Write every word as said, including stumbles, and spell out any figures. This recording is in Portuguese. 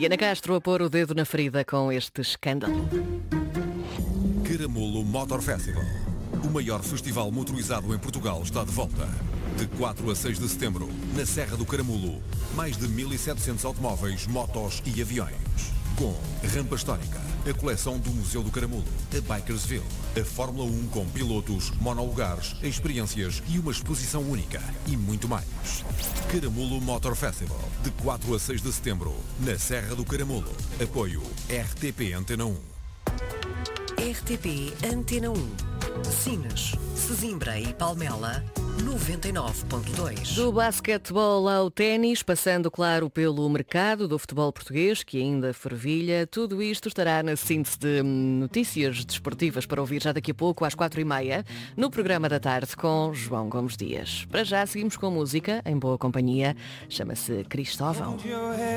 Diana Castro a pôr o dedo na ferida com este escândalo. Caramulo Motor Festival. O maior festival motorizado em Portugal está de volta. De quatro a seis de setembro, na Serra do Caramulo, mais de mil e setecentos automóveis, motos e aviões. Com rampa histórica, a coleção do Museu do Caramulo, a Bikersville, a Fórmula um com pilotos, monolugares, experiências e uma exposição única. E muito mais. Caramulo Motor Festival, de quatro a seis de setembro, na Serra do Caramulo. Apoio R T P Antena um. R T P Antena um. Sines, Sesimbra e Palmela, noventa e nove ponto dois. Do basquetebol ao ténis, passando, claro, pelo mercado do futebol português, que ainda fervilha, tudo isto estará na síntese de notícias desportivas para ouvir já daqui a pouco, às quatro e meia, no programa da tarde com João Gomes Dias. Para já, seguimos com música, em boa companhia, chama-se Cristóvão.